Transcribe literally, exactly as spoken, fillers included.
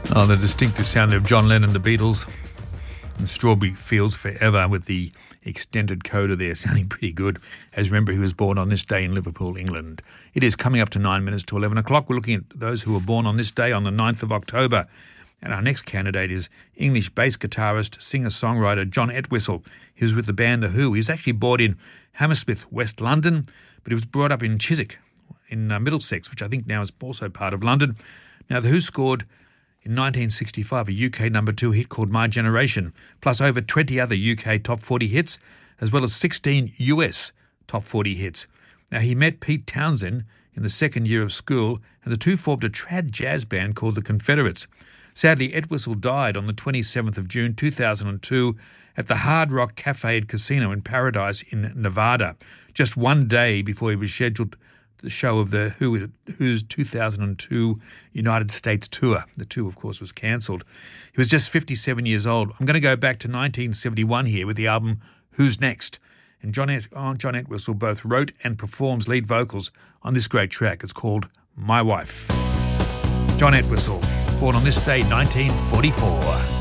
Oh, the distinctive sound of John Lennon, the Beatles, and Strawberry Fields Forever with the extended coda there, sounding pretty good. As remember, he was born on this day in Liverpool, England. It is coming up to nine minutes to eleven o'clock. We're looking at those who were born on this day on the ninth of October. And our next candidate is English bass guitarist, singer-songwriter John Entwistle. He was with the band The Who. He was actually born in Hammersmith, West London, but he was brought up in Chiswick in uh, Middlesex, which I think now is also part of London. Now, The Who scored in nineteen sixty-five a U K number two hit called My Generation, plus over twenty other U K top forty hits, as well as sixteen U S top forty hits. Now, he met Pete Townsend in the second year of school, and the two formed a trad jazz band called the Confederates. Sadly, Entwistle died on the twenty-seventh of June two thousand two at the Hard Rock Cafe and Casino in Paradise in Nevada, just one day before he was scheduled to the show of the Who, Who's two thousand two United States tour. The tour, of course, was cancelled. He was just fifty-seven years old. I'm going to go back to nineteen seventy-one here with the album Who's Next? And John, Ent- oh, John Entwistle both wrote and performs lead vocals on this great track. It's called My Wife. John Entwistle, born on this day, nineteen forty-four.